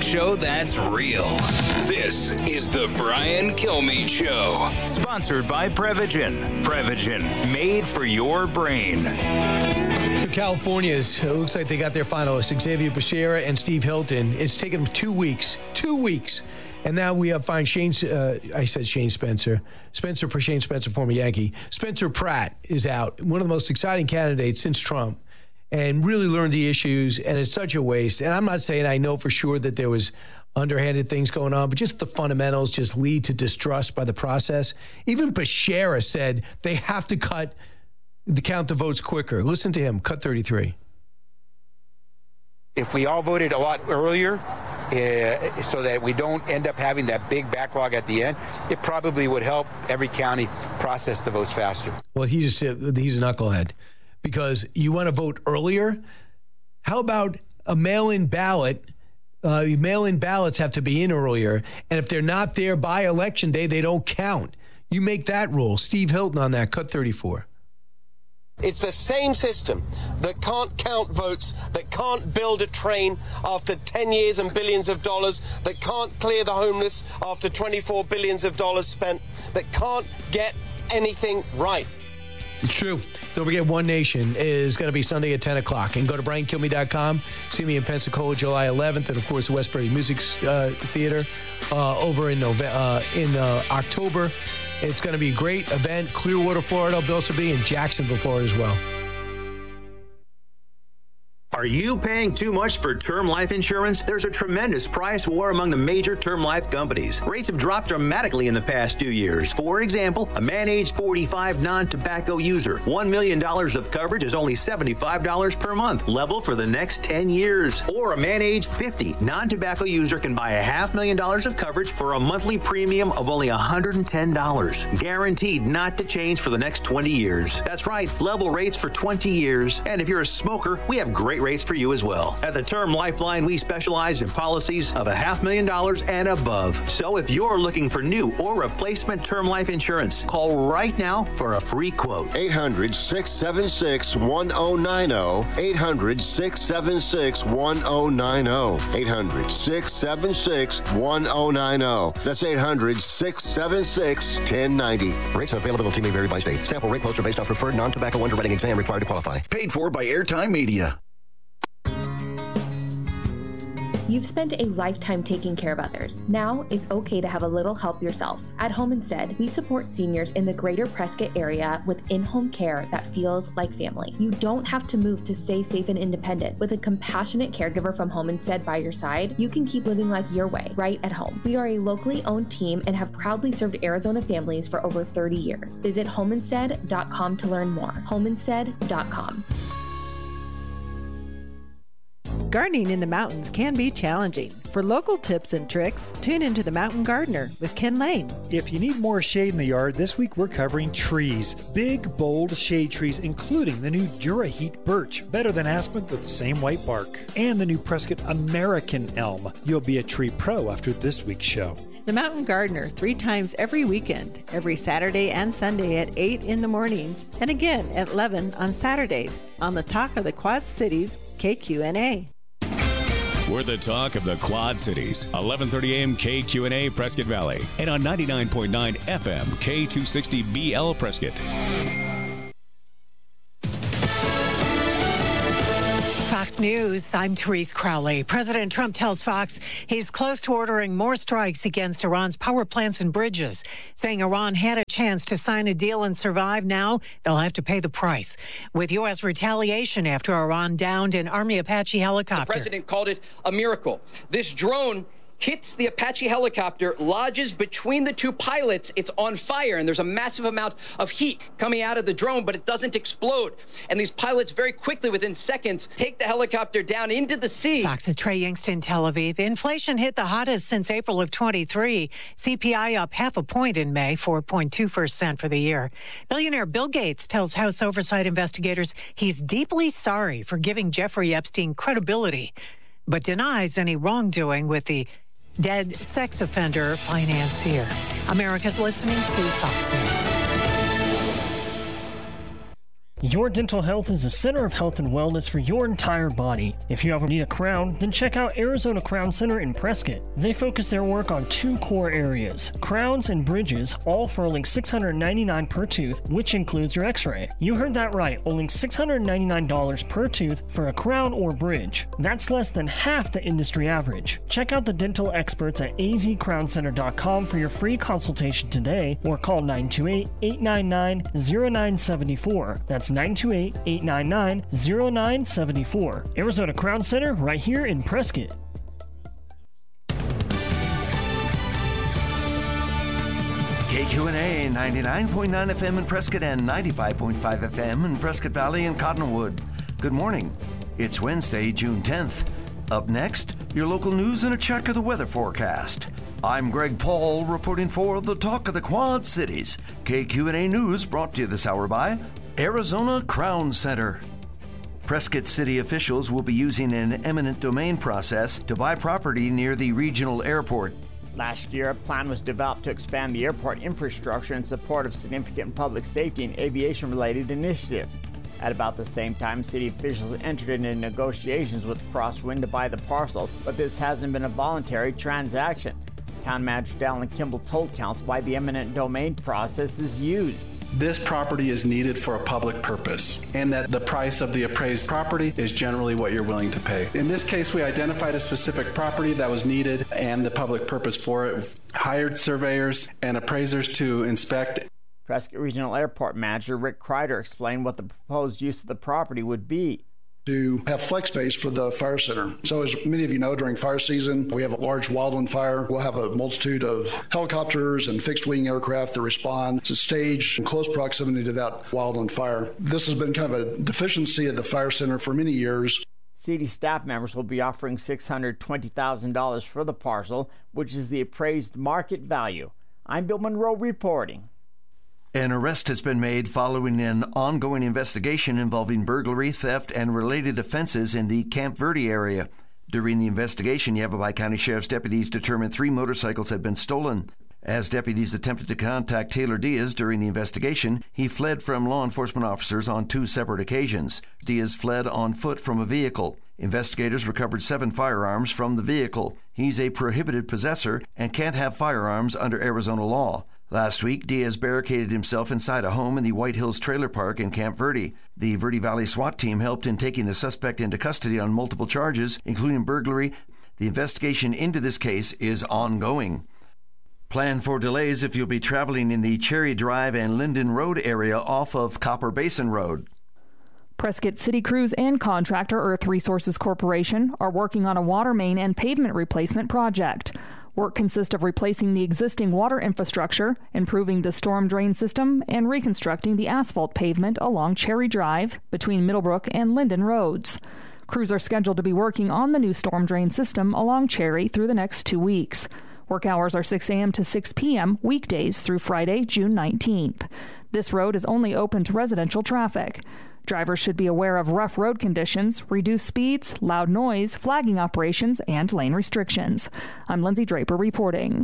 show that's real. This is the Brian Kilmeade Show. Sponsored by Prevagen. Prevagen, made for your brain. So California's, it looks like they got their finalists, Xavier Becerra and Steve Hilton. It's taken them 2 weeks. 2 weeks. And now we find Spencer for Shane Spencer, former Yankee. Spencer Pratt is out, one of the most exciting candidates since Trump, and really learned the issues, and it's such a waste. And I'm not saying I know for sure that there was underhanded things going on, but just the fundamentals just lead to distrust by the process. Even Becerra said they have to count the votes quicker. Listen to him, cut 33. If we all voted a lot earlier, so that we don't end up having that big backlog at the end, it probably would help every county process the votes faster. Well, he's a knucklehead because you want to vote earlier. How about a mail-in ballot? Mail-in ballots have to be in earlier, and if they're not there by Election Day, they don't count. You make that rule. Steve Hilton on that, cut 34. It's the same system that can't count votes, that can't build a train after 10 years and billions of dollars, that can't clear the homeless after $24 billion spent, that can't get anything right. It's true. Don't forget, One Nation is going to be Sunday at 10 o'clock. And go to BrianKilmeade.com. See me in Pensacola, July 11th. And, of course, the Westbury Music Theater over in October. It's going to be a great event. Clearwater, Florida. I'll also be in Jacksonville, Florida as well. Are you paying too much for term life insurance? There's a tremendous price war among the major term life companies. Rates have dropped dramatically in the past 2 years. For example, a man age 45 non-tobacco user, $1 million of coverage is only $75 per month, level for the next 10 years. Or a man age 50 non-tobacco user can buy $500,000 of coverage for a monthly premium of only $110, guaranteed not to change for the next 20 years. That's right, level rates for 20 years. And if you're a smoker, we have great rates for you as well. At the Term Lifeline, we specialize in policies of $500,000 and above. So if you're looking for new or replacement term life insurance, call right now for a free quote. 800-676-1090. 800-676-1090. 800-676-1090. That's 800-676-1090. Rates and availability may vary by state. Sample rate quotes are based on preferred non-tobacco underwriting exam required to qualify. Paid for by Airtime Media. You've spent a lifetime taking care of others. Now it's okay to have a little help yourself. At Home Instead, we support seniors in the greater Prescott area with in-home care that feels like family. You don't have to move to stay safe and independent. With a compassionate caregiver from Home Instead by your side, you can keep living life your way, right at home. We are a locally owned team and have proudly served Arizona families for over 30 years. Visit homeinstead.com to learn more. homeinstead.com. Gardening in the mountains can be challenging. For local tips and tricks, tune into The Mountain Gardener with Ken Lane. If you need more shade in the yard, this week we're covering trees. Big, bold shade trees, including the new DuraHeat birch, better than aspen with the same white bark, and the new Prescott American elm. You'll be a tree pro after this week's show. The Mountain Gardener, 3 times every weekend, every Saturday and Sunday at 8 in the mornings, and again at 11 on Saturdays, on the Talk of the Quad Cities, KQNA. We're the talk of the Quad Cities. 11:30 a.m. KQNA Prescott Valley. And on 99.9 FM K260BL Prescott. Fox News, I'm Therese Crowley. President Trump tells Fox he's close to ordering more strikes against Iran's power plants and bridges, saying Iran had a chance to sign a deal and survive. Now they'll have to pay the price. With U.S. retaliation after Iran downed an Army Apache helicopter. The president called it a miracle. This drone hits the Apache helicopter, lodges between the two pilots. It's on fire, and there's a massive amount of heat coming out of the drone, but it doesn't explode. And these pilots very quickly, within seconds, take the helicopter down into the sea. Fox's Trey Youngston, Tel Aviv. Inflation hit the hottest since April of 23. CPI up 0.5 point in May, 4.2% for the year. Billionaire Bill Gates tells House Oversight investigators he's deeply sorry for giving Jeffrey Epstein credibility, but denies any wrongdoing with the dead sex offender financier. America's listening to Fox News. Your dental health is a center of health and wellness for your entire body. If you ever need a crown, then check out Arizona Crown Center in Prescott. They focus their work on 2 core areas, crowns and bridges, all for only $699 per tooth, which includes your x-ray. You heard that right, only $699 per tooth for a crown or bridge. That's less than half the industry average. Check out the dental experts at azcrowncenter.com for your free consultation today, or call 928-899-0974. That's 928-899-0974. Arizona Crown Center, right here in Prescott. KQNA 99.9 FM in Prescott and 95.5 FM in Prescott Valley and Cottonwood. Good morning. It's Wednesday, June 10th. Up next, your local news and a check of the weather forecast. I'm Greg Paul reporting for the Talk of the Quad Cities. KQNA News brought to you this hour by Arizona Crown Center. Prescott City officials will be using an eminent domain process to buy property near the regional airport. Last year, a plan was developed to expand the airport infrastructure in support of significant public safety and aviation-related initiatives. At about the same time, city officials entered into negotiations with Crosswind to buy the parcel, but this hasn't been a voluntary transaction. Town Manager Dallin Kimball told council why the eminent domain process is used. This property is needed for a public purpose, and that the price of the appraised property is generally what you're willing to pay. In this case, we identified a specific property that was needed and the public purpose for it, hired surveyors and appraisers to inspect. Prescott Regional Airport Manager Rick Kreider explained what the proposed use of the property would be. To have flex space for the fire center. So as many of you know, during fire season, we have a large wildland fire. We'll have a multitude of helicopters and fixed-wing aircraft that respond to stage in close proximity to that wildland fire. This has been kind of a deficiency at the fire center for many years. City staff members will be offering $620,000 for the parcel, which is the appraised market value. I'm Bill Monroe reporting. An arrest has been made following an ongoing investigation involving burglary, theft, and related offenses in the Camp Verde area. During the investigation, Yavapai County Sheriff's deputies determined 3 motorcycles had been stolen. As deputies attempted to contact Taylor Diaz during the investigation, he fled from law enforcement officers on 2 separate occasions. Diaz fled on foot from a vehicle. Investigators recovered 7 firearms from the vehicle. He's a prohibited possessor and can't have firearms under Arizona law. Last week, Diaz barricaded himself inside a home in the White Hills Trailer Park in Camp Verde. The Verde Valley SWAT team helped in taking the suspect into custody on multiple charges, including burglary. The investigation into this case is ongoing. Plan for delays if you'll be traveling in the Cherry Drive and Linden Road area off of Copper Basin Road. Prescott City Crews and contractor Earth Resources Corporation are working on a water main and pavement replacement project. Work consists of replacing the existing water infrastructure, improving the storm drain system, and reconstructing the asphalt pavement along Cherry Drive between Middlebrook and Linden Roads. Crews are scheduled to be working on the new storm drain system along Cherry through the next 2 weeks. Work hours are 6 a.m. to 6 p.m. weekdays through Friday, June 19th. This road is only open to residential traffic. Drivers should be aware of rough road conditions, reduced speeds, loud noise, flagging operations, and lane restrictions. I'm Lindsay Draper reporting.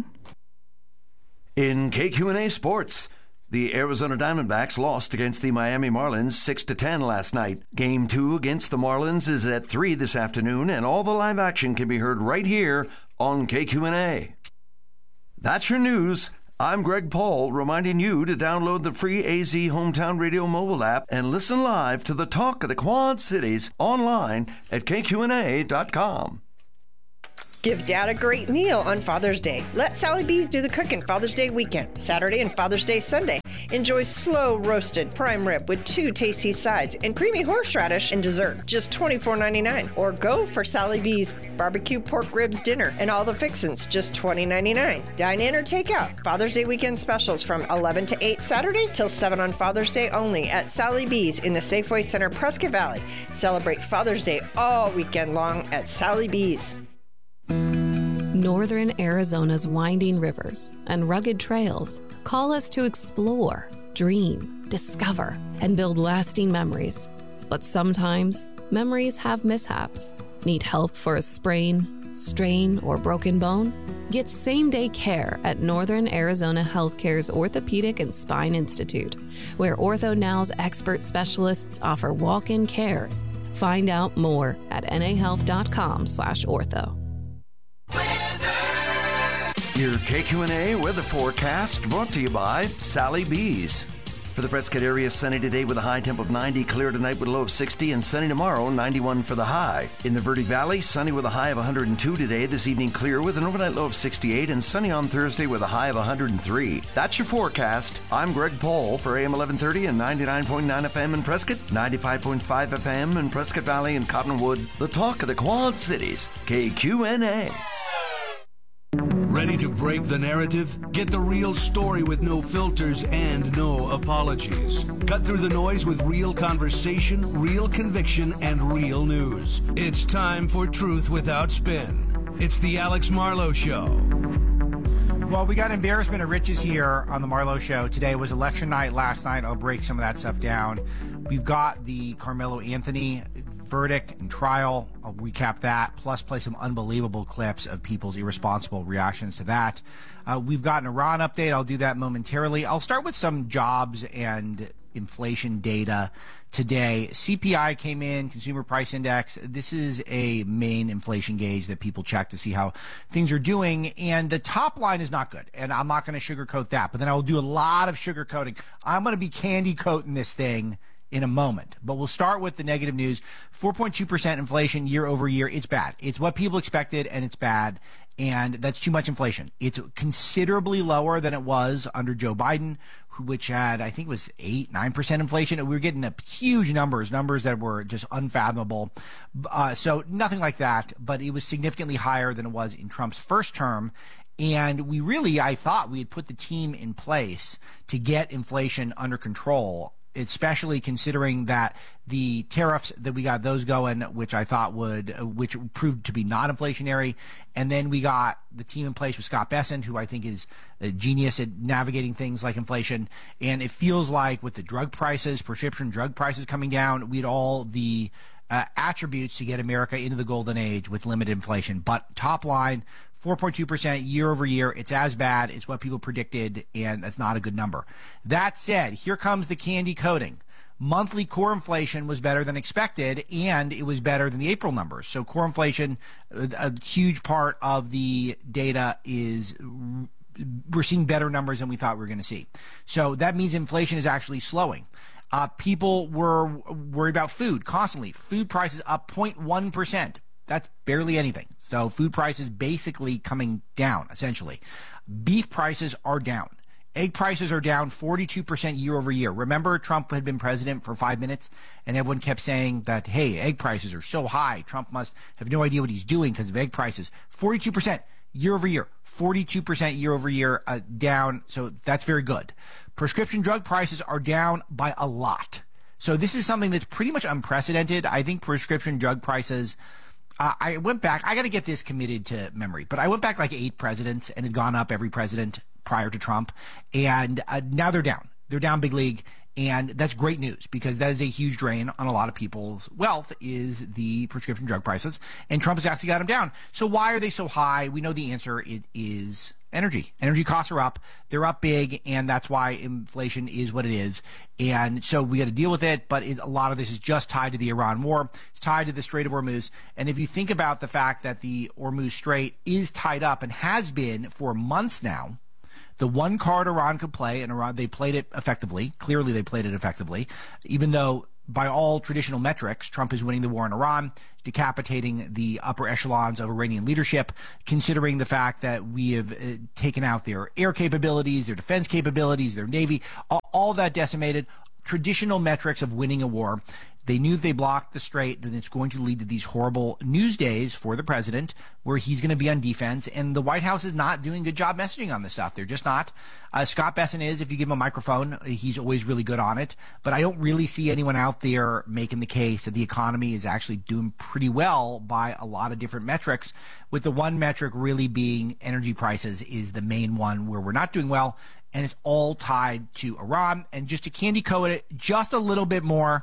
In KQNA Sports, the Arizona Diamondbacks lost against the Miami Marlins 6-10 last night. Game 2 against the Marlins is at 3 this afternoon, and all the live action can be heard right here on KQNA. That's your news. I'm Greg Paul, reminding you to download the free AZ Hometown Radio mobile app and listen live to the Talk of the Quad Cities online at kqna.com. Give Dad a great meal on Father's Day. Let Sally B's do the cooking Father's Day weekend, Saturday and Father's Day Sunday. Enjoy slow roasted prime rib with 2 tasty sides and creamy horseradish and dessert, just $24.99. Or go for Sally B's barbecue pork ribs dinner and all the fixins, just $20.99. Dine in or take out. Father's Day weekend specials from 11 to 8 Saturday till 7 on Father's Day only at Sally B's in the Safeway Center, Prescott Valley. Celebrate Father's Day all weekend long at Sally B's. Northern Arizona's winding rivers and rugged trails call us to explore, dream, discover, and build lasting memories. But sometimes, memories have mishaps. Need help for a sprain, strain, or broken bone? Get same-day care at Northern Arizona Healthcare's Orthopedic and Spine Institute, where OrthoNow's expert specialists offer walk-in care. Find out more at nahealth.com/ortho. Your KQNA weather forecast brought to you by Sally Bees. For the Prescott area, sunny today with a high temp of 90, clear tonight with a low of 60, and sunny tomorrow, 91 for the high. In the Verde Valley, sunny with a high of 102 today, this evening clear with an overnight low of 68, and sunny on Thursday with a high of 103. That's your forecast. I'm Greg Paul for AM 1130 and 99.9 FM in Prescott, 95.5 FM in Prescott Valley and Cottonwood. The talk of the Quad Cities, KQNA. Ready to break the narrative? Get the real story with no filters and no apologies. Cut through the noise with real conversation, real conviction, and real news. It's time for Truth Without Spin. It's the Alex Marlowe Show. Well, we got embarrassment of riches here on the Marlowe Show. Today was election night. Last night, I'll break some of that stuff down. We've got the Carmelo Anthony verdict and trial. I'll recap that, plus play some unbelievable clips of people's irresponsible reactions to that. We've got an Iran update. I'll do that momentarily. I'll start with some jobs and inflation data today. CPI came in, Consumer Price Index. This is a main inflation gauge that people check to see how things are doing. And the top line is not good. And I'm not going to sugarcoat that. But then I will do a lot of sugarcoating. I'm going to be candy coating this thing in a moment. But we'll start with the negative news. 4.2% inflation year over year. It's bad. It's what people expected, and it's bad. And that's too much inflation. It's considerably lower than it was under Joe Biden, which had, I think it was 8-9% inflation. We were getting huge numbers that were just unfathomable. So nothing like that, but it was significantly higher than it was in Trump's first term. And I thought we had put the team in place to get inflation under control, especially considering that the tariffs that we got those going, which proved to be not inflationary. And then we got the team in place with Scott Bessent, who I think is a genius at navigating things like inflation. And it feels like with the drug prices, prescription drug prices coming down, we had all the attributes to get America into the golden age with limited inflation. But top line, 4.2% year over year. It's as bad. It's what people predicted, and that's not a good number. That said, here comes the candy coating. Monthly core inflation was better than expected, and it was better than the April numbers. So core inflation, a huge part of the data is we're seeing better numbers than we thought we were going to see. So that means inflation is actually slowing. People were worried about food constantly. Food prices up 0.1%. That's barely anything. So food prices basically coming down, essentially. Beef prices are down. Egg prices are down 42% year over year. Remember, Trump had been president for 5 minutes, and everyone kept saying that, hey, egg prices are so high. Trump must have no idea what he's doing because of egg prices. 42% year over year. 42% year over year down. So that's very good. Prescription drug prices are down by a lot. So this is something that's pretty much unprecedented. I think prescription drug prices... I went back. I got to get this committed to memory, but I went back like 8 presidents and had gone up every president prior to Trump. And now they're down. They're down big league. And that's great news because that is a huge drain on a lot of people's wealth is the prescription drug prices. And Trump has actually got them down. So why are they so high? We know the answer. It is energy. Energy costs are up. They're up big. And that's why inflation is what it is. And so we got to deal with it. But a lot of this is just tied to the Iran war. It's tied to the Strait of Hormuz. And if you think about the fact that the Hormuz Strait is tied up and has been for months now, the one card Iran could play, and Iran, they played it effectively. Clearly, they played it effectively, even though by all traditional metrics, Trump is winning the war in Iran, decapitating the upper echelons of Iranian leadership, considering the fact that we have taken out their air capabilities, their defense capabilities, their Navy, all that decimated. Traditional metrics of winning a war. They knew if they blocked the Strait, then it's going to lead to these horrible news days for the president where he's going to be on defense. And the White House is not doing a good job messaging on this stuff. They're just not. Scott Bessent is, if you give him a microphone, he's always really good on it. But I don't really see anyone out there making the case that the economy is actually doing pretty well by a lot of different metrics, with the one metric really being energy prices is the main one where we're not doing well. And it's all tied to Iran. And just to candy coat it just a little bit more,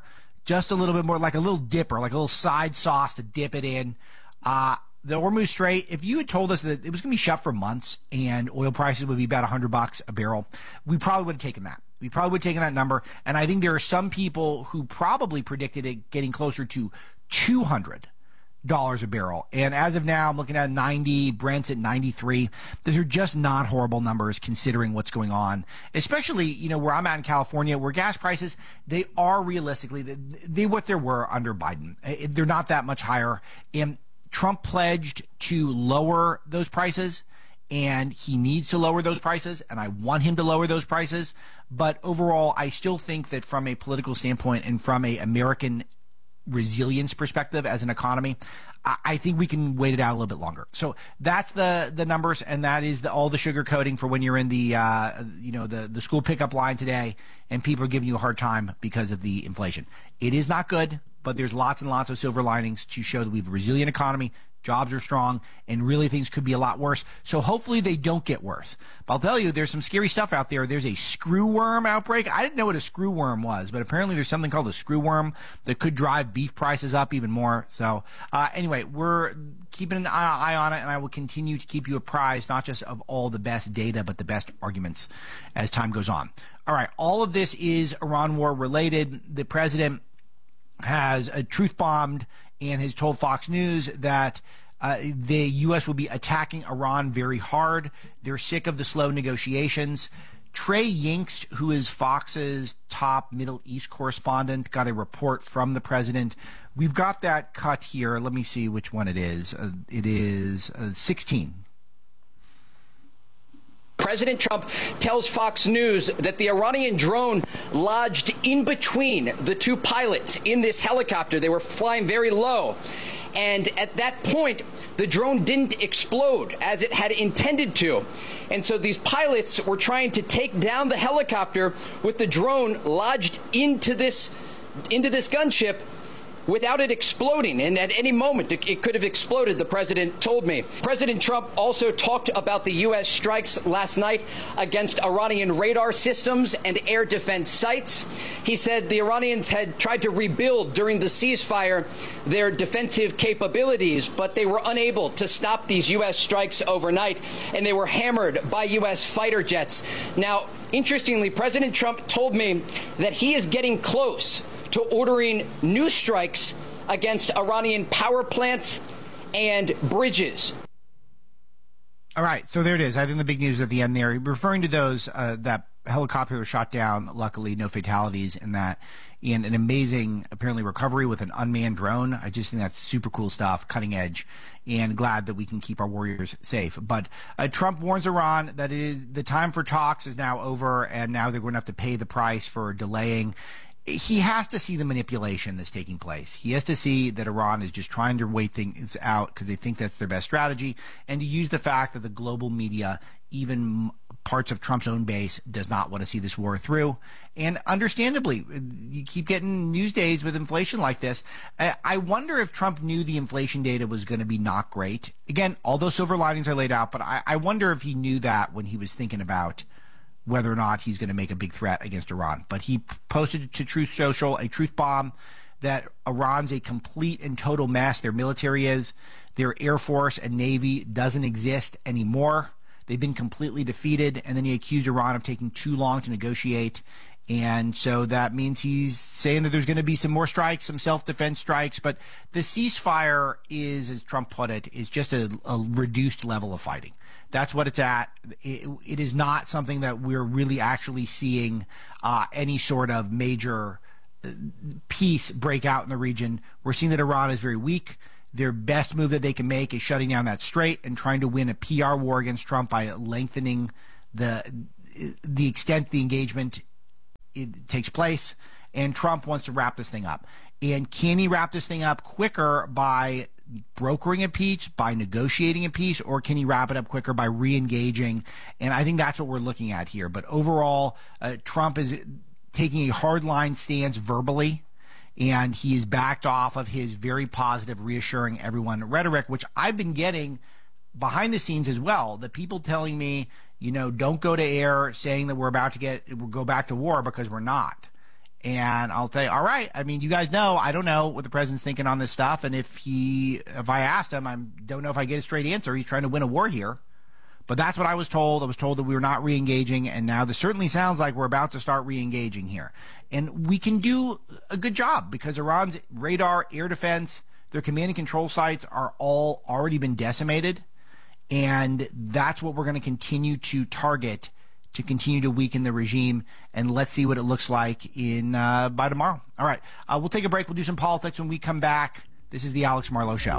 just a little bit more like a little dipper, like a little side sauce to dip it in. The Hormuz Strait, if you had told us that it was going to be shut for months and oil prices would be about $100 a barrel, we probably would have taken that. We probably would have taken that number. And I think there are some people who probably predicted it getting closer to $200 a barrel. And as of now, I'm looking at 90, Brent's at 93. Those are just not horrible numbers considering what's going on, especially, you know, where I'm at in California, where gas prices, they are realistically, they what there were under Biden. They're not that much higher. And Trump pledged to lower those prices, and he needs to lower those prices, and I want him to lower those prices. But overall, I still think that from a political standpoint and from a American resilience perspective as an economy, I think we can wait it out a little bit longer. So that's the numbers, and that is all the sugar coating for when you're in the the school pickup line today, and people are giving you a hard time because of the inflation. It is not good, but there's lots and lots of silver linings to show that we have a resilient economy. Jobs are strong, and really things could be a lot worse. So hopefully they don't get worse. But I'll tell you, there's some scary stuff out there. There's a screwworm outbreak. I didn't know what a screwworm was, but apparently there's something called a screwworm that could drive beef prices up even more. So anyway, we're keeping an eye on it, and I will continue to keep you apprised, not just of all the best data, but the best arguments as time goes on. All right, all of this is Iran war related. The president has truth bombed and has told Fox News that the U.S. will be attacking Iran very hard. They're sick of the slow negotiations. Trey Yingst, who is Fox's top Middle East correspondent, got a report from the president. We've got that cut here. Let me see which one it is. It is 16. President Trump tells Fox News that the Iranian drone lodged in between the two pilots in this helicopter. They were flying very low. And at that point, the drone didn't explode as it had intended to. And so these pilots were trying to take down the helicopter with the drone lodged into this gunship without it exploding. And at any moment, it could have exploded, the president told me. President Trump also talked about the U.S. strikes last night against Iranian radar systems and air defense sites. He said the Iranians had tried to rebuild during the ceasefire their defensive capabilities, but they were unable to stop these U.S. strikes overnight, and they were hammered by U.S. fighter jets. Now, interestingly, President Trump told me that he is getting close to ordering new strikes against Iranian power plants and bridges. All right, so there it is. I think the big news at the end there, referring to those, that helicopter was shot down, luckily no fatalities in that, and an amazing, apparently, recovery with an unmanned drone. I just think that's super cool stuff, cutting edge, and glad that we can keep our warriors safe. But Trump warns Iran that the time for talks is now over, and now they're going to have to pay the price for delaying. He has to see the manipulation that's taking place. He has to see that Iran is just trying to wait things out because they think that's their best strategy, and to use the fact that the global media, even parts of Trump's own base, does not want to see this war through. And understandably, you keep getting news days with inflation like this. I wonder if Trump knew the inflation data was going to be not great. Again, all those silver linings are laid out, but I wonder if he knew that when he was thinking about whether or not he's going to make a big threat against Iran. But he posted to Truth Social a truth bomb that Iran's a complete and total mess. Their military is. Their Air Force and Navy doesn't exist anymore. They've been completely defeated. And then he accused Iran of taking too long to negotiate. And so that means he's saying that there's going to be some more strikes, some self-defense strikes. But the ceasefire is, as Trump put it, is just a reduced level of fighting. That's what it's at. It is not something that we're really actually seeing any sort of major peace break out in the region. We're seeing that Iran is very weak. Their best move that they can make is shutting down that strait and trying to win a PR war against Trump by lengthening the extent the engagement it takes place. And Trump wants to wrap this thing up. And can he wrap this thing up quicker by brokering a peace, by negotiating a peace, or can he wrap it up quicker by re-engaging? And I think that's what we're looking at here. But overall, Trump is taking a hardline stance verbally, and he's backed off of his very positive, reassuring everyone rhetoric, which I've been getting behind the scenes as well. The people telling me, don't go to air, saying that we'll go back to war, because we're not. And I'll say, all right, I mean, you guys know, I don't know what the president's thinking on this stuff. And if I asked him, I don't know if I get a straight answer. He's trying to win a war here. But that's what I was told. I was told that we were not re-engaging. And now this certainly sounds like we're about to start re-engaging here. And we can do a good job because Iran's radar, air defense, their command and control sites are all already been decimated. And that's what we're going to continue to target to continue to weaken the regime, and let's see what it looks like by tomorrow. All right, we'll take a break. We'll do some politics when we come back. This is the Alex Marlowe Show.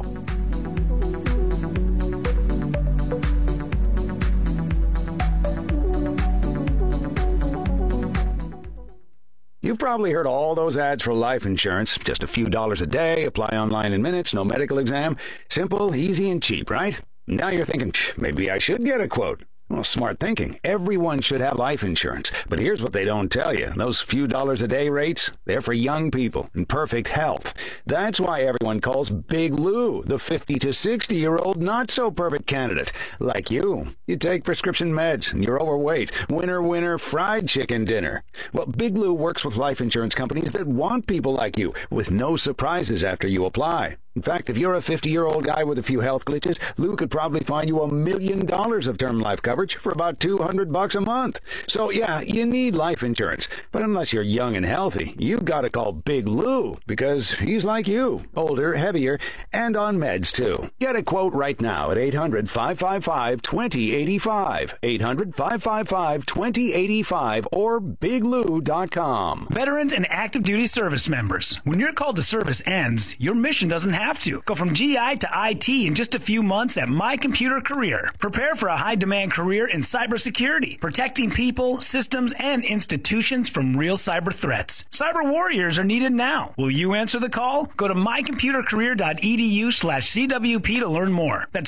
You've probably heard all those ads for life insurance. Just a few dollars a day, apply online in minutes, no medical exam. Simple, easy, and cheap, right? Now you're thinking, maybe I should get a quote. Well, smart thinking. Everyone should have life insurance. But here's what they don't tell you. Those few dollars a day rates, they're for young people in perfect health. That's why everyone calls Big Lou the 50 to 60-year-old not-so-perfect candidate. Like you. You take prescription meds and you're overweight. Winner, winner, fried chicken dinner. Well, Big Lou works with life insurance companies that want people like you with no surprises after you apply. In fact, if you're a 50-year-old guy with a few health glitches, Lou could probably find you $1 million of term life coverage for about $200 a month. So, yeah, you need life insurance. But unless you're young and healthy, you've got to call Big Lou because he's like you, older, heavier, and on meds, too. Get a quote right now at 800-555-2085, 800-555-2085, or biglou.com. Veterans and active duty service members, when your call to service ends, your mission doesn't have to. Go from GI to IT in just a few months at My Computer Career. Prepare for a high-demand career in cybersecurity, protecting people, systems, and institutions from real cyber threats. Cyber warriors are needed now. Will you answer the call? Go to mycomputercareer.edu/CWP to learn more. That's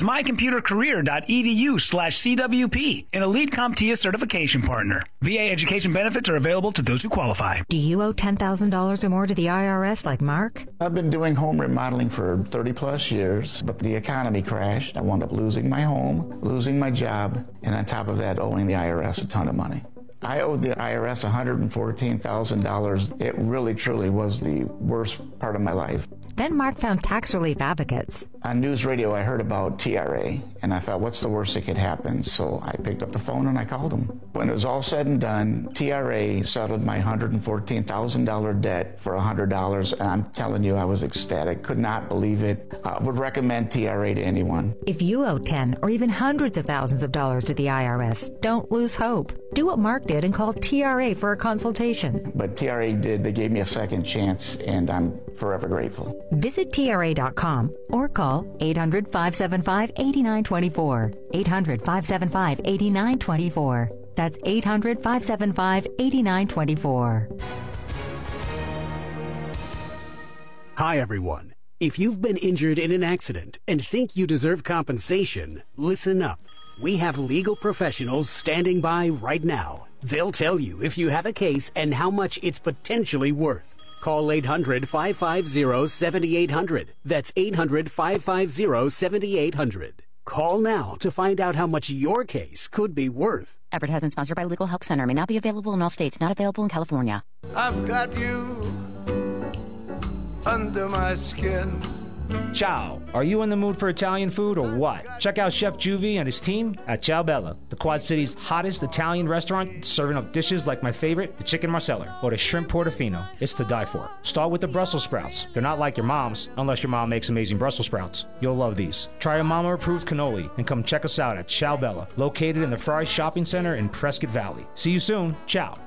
mycomputercareer.edu/CWP, an elite CompTIA certification partner. VA education benefits are available to those who qualify. Do you owe $10,000 or more to the IRS like Mark? I've been doing home remodeling for 30 plus years, but the economy crashed. I wound up losing my home, losing my job, and on top of that, owing the IRS a ton of money. I owed the IRS $114,000. It really, truly was the worst part of my life. Then Mark found Tax Relief Advocates. On news radio, I heard about TRA, and I thought, what's the worst that could happen? So I picked up the phone and I called them. When it was all said and done, TRA settled my $114,000 debt for $100, and I'm telling you, I was ecstatic. Could not believe it. I would recommend TRA to anyone. If you owe 10 or even hundreds of thousands of dollars to the IRS, don't lose hope. Do what Mark did and call TRA for a consultation. But TRA did. They gave me a second chance, and I'm forever grateful. Visit TRA.com or call 800-575-8924. 800-575-8924. That's 800-575-8924. Hi, everyone. If you've been injured in an accident and think you deserve compensation, listen up. We have legal professionals standing by right now. They'll tell you if you have a case and how much it's potentially worth. Call 800-550-7800. That's 800-550-7800. Call now to find out how much your case could be worth. Effort has been sponsored by Legal Help Center. May not be available in all states. Not available in California. I've got you under my skin. Ciao. Are you in the mood for Italian food or what? Check out Chef Juvie and his team at Ciao Bella, the Quad City's hottest Italian restaurant, serving up dishes like my favorite, the chicken marsala, or the shrimp portofino. It's to die for. Start with the Brussels sprouts. They're not like your mom's, unless your mom makes amazing Brussels sprouts. You'll love these. Try a mama-approved cannoli and come check us out at Ciao Bella, located in the Fry Shopping Center in Prescott Valley. See you soon. Ciao.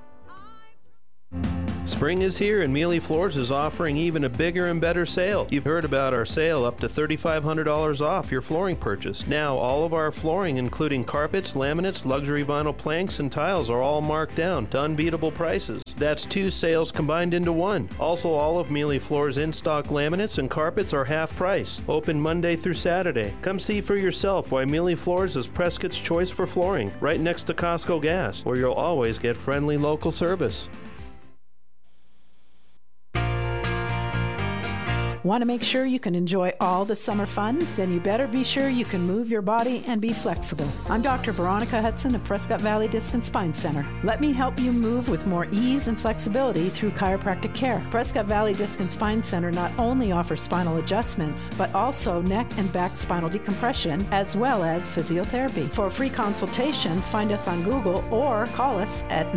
Spring is here and Mealy Floors is offering even a bigger and better sale. You've heard about our sale up to $3,500 off your flooring purchase. Now all of our flooring, including carpets, laminates, luxury vinyl planks, and tiles are all marked down to unbeatable prices. That's two sales combined into one. Also, all of Mealy Floors in-stock laminates and carpets are half price. Open Monday through Saturday. Come see for yourself why Mealy Floors is Prescott's choice for flooring, right next to Costco Gas, where you'll always get friendly local service. Want to make sure you can enjoy all the summer fun? Then you better be sure you can move your body and be flexible. I'm Dr. Veronica Hudson of Prescott Valley Disc and Spine Center. Let me help you move with more ease and flexibility through chiropractic care. Prescott Valley Disc and Spine Center not only offers spinal adjustments, but also neck and back spinal decompression, as well as physiotherapy. For a free consultation, find us on Google or call us at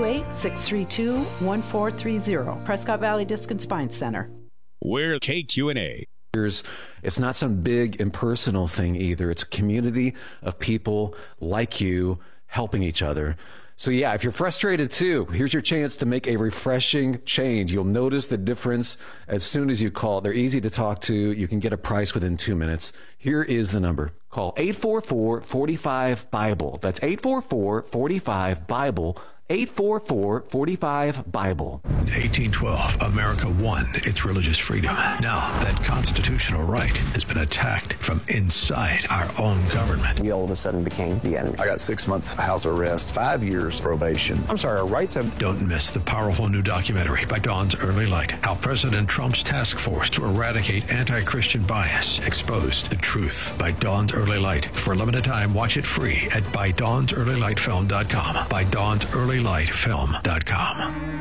928-632-1430. Prescott Valley Disc and Spine Center. We're KQNA. It's not some big impersonal thing either. It's a community of people like you helping each other. So yeah, if you're frustrated too, here's your chance to make a refreshing change. You'll notice the difference as soon as you call. They're easy to talk to. You can get a price within 2 minutes. Here is the number. Call 844-45-BIBLE. That's 844-45-BIBLE. 844-45-BIBLE. 1812, America won its religious freedom. Now, that constitutional right has been attacked from inside our own government. We all of a sudden became the enemy. I got 6 months house arrest, 5 years probation. I'm sorry, our rights have... Don't miss the powerful new documentary by Dawn's Early Light. How President Trump's task force to eradicate anti-Christian bias exposed the truth by Dawn's Early Light. For a limited time, watch it free at ByDawnsEarlyLightFilm.com. ByDawnsEarlyLightFilm.com.